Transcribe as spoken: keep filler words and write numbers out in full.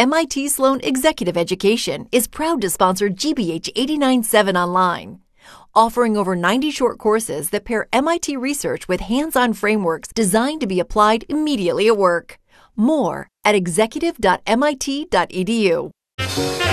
M I T Sloan Executive Education is proud to sponsor G B H eighty-nine point seven Online, offering over ninety short courses that pair M I T research with hands-on frameworks designed to be applied immediately at work. More at executive dot M I T dot E D U.